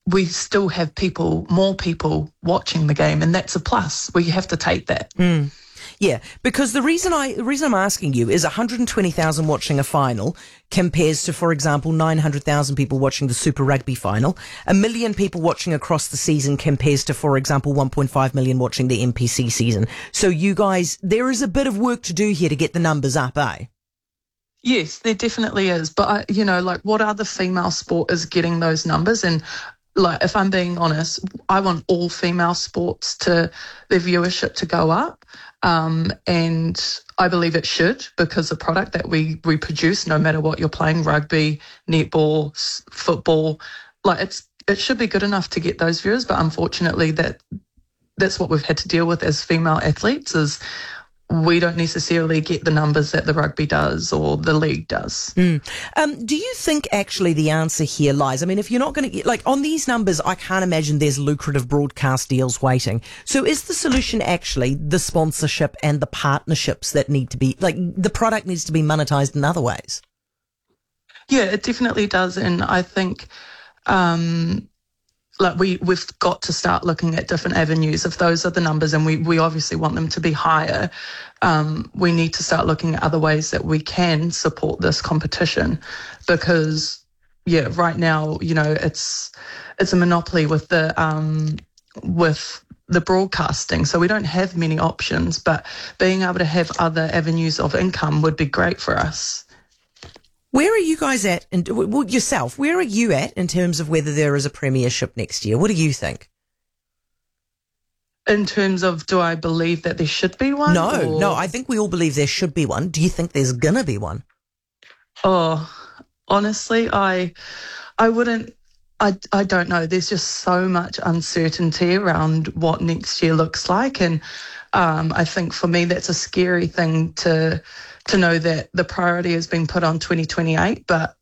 we still have more people watching the game, and that's a plus. We have to take that. Yeah, because the reason I'm asking you is 120,000 watching a final compares to, for example, 900,000 people watching the Super Rugby final. 1 million people watching across the season compares to, for example, 1.5 million watching the NPC season. So you guys, there is a bit of work to do here to get the numbers up, eh? Yes, there definitely is. But, what other female sport is getting those numbers? And, if I'm being honest, I want all female sports their viewership to go up. And I believe it should, because the product that we produce, no matter what you're playing, rugby, netball, football, it should be good enough to get those viewers. But unfortunately, that's what we've had to deal with as female athletes, is we don't necessarily get the numbers that the rugby does or the league does. Do you think actually the answer here lies? I mean, if you're not going to get, on these numbers, I can't imagine there's lucrative broadcast deals waiting. So is the solution actually the sponsorship and the partnerships that need to be, the product needs to be monetized in other ways? Yeah, it definitely does. And I think, we've got to start looking at different avenues. If those are the numbers, and we obviously want them to be higher, we need to start looking at other ways that we can support this competition, because right now, it's a monopoly with the broadcasting, so we don't have many options, but being able to have other avenues of income would be great for us. Where are you guys at, and yourself, where are you at in terms of whether there is a premiership next year? What do you think? In terms of, do I believe that there should be one? No, I think we all believe there should be one. Do you think there's going to be one? Oh, honestly, I wouldn't. I don't know. There's just so much uncertainty around what next year looks like, and I think for me that's a scary thing to know that the priority has been put on 2028, but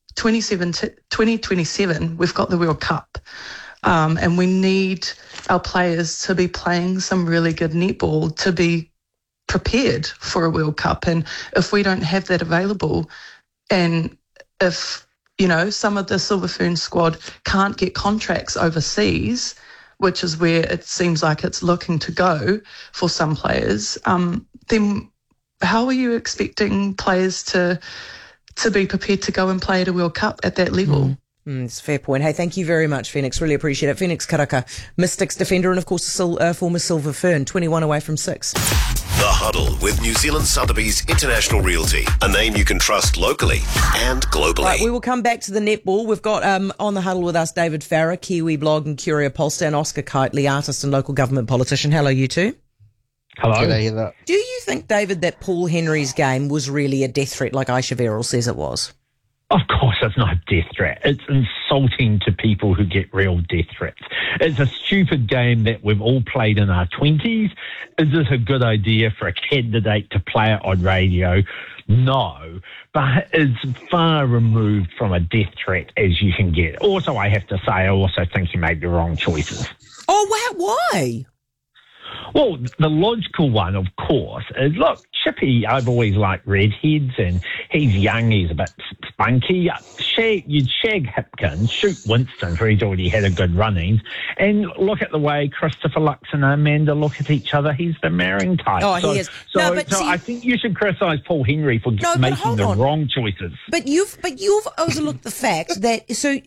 2027 we've got the World Cup, and we need our players to be playing some really good netball to be prepared for a World Cup. And if we don't have that available, and if some of the Silver Fern squad can't get contracts overseas, which is where it seems like it's looking to go for some players, then how are you expecting players to be prepared to go and play at a World Cup at that level? It's a fair point. Hey, thank you very much, Phoenix. Really appreciate it. Phoenix Karaka, Mystics defender, and of course former Silver Fern, 21 away from 6. The Huddle with New Zealand Sotheby's International Realty, a name you can trust locally and globally. Right, we will come back to the netball. We've got on the Huddle with us David Farrer, Kiwi blog and Curia Pollster, and Oscar Kitely, artist and local government politician. Hello, you two. Hello. Do you think, David, that Paul Henry's game was really a death threat like Aisha Verrill says it was? Of course it's not a death threat. It's insulting to people who get real death threats. It's a stupid game that we've all played in our 20s. Is it a good idea for a candidate to play it on radio? No, but it's far removed from a death threat as you can get. Also, I have to say, I also think he made the wrong choices. Oh, why? Well, the logical one, of course, is, look, Chippy, I've always liked redheads, and he's young, he's a bit spunky. You'd shag Hipkins, shoot Winston, for he's already had a good running, and look at the way Christopher Lux and Amanda look at each other. He's the marrying type. Oh, he is. So I think you should criticise Paul Henry for making the wrong choices. But you've overlooked the fact that,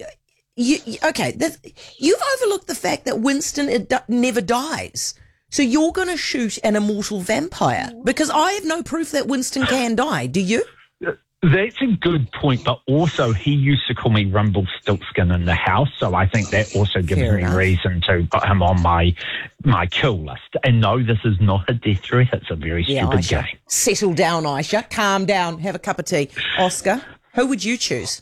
you've overlooked the fact that Winston never dies. So you're going to shoot an immortal vampire? Because I have no proof that Winston can die. Do you? That's a good point, but also he used to call me Rumpelstiltskin in the house, so I think that also gives me reason to put him on my kill list. And no, this is not a death threat. It's a very stupid game. Settle down, Aisha. Calm down. Have a cup of tea. Oscar, who would you choose?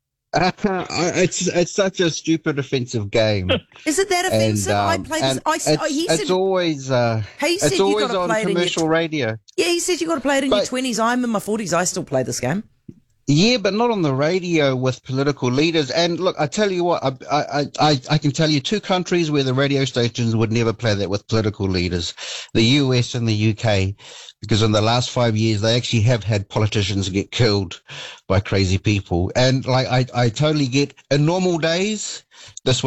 It's such a stupid offensive game. Is it that offensive? I played this. It's always on commercial radio. Yeah, he said you got to play it in your 20s. I'm in my 40s. I still play this game. Yeah, but not on the radio with political leaders. And look, I tell you what, I can tell you 2 countries where the radio stations would never play that with political leaders: the US and the UK. Because in the last 5 years, they actually have had politicians get killed by crazy people. And I totally get, in normal days, this